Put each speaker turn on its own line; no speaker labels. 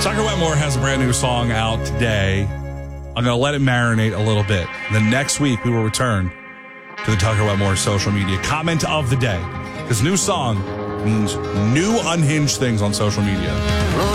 Tucker Wetmore has a brand new song out today. I'm going to let it marinate a little bit. Then next week, we will return to the Tucker Wetmore social media comment of the day. His new song means new unhinged things on social media.